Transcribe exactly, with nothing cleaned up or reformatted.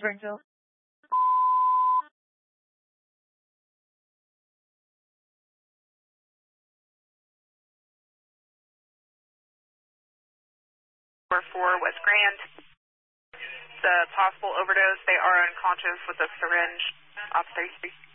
Springfield. four West Grand. The possible overdose, they are unconscious with a syringe. Op thirty-three.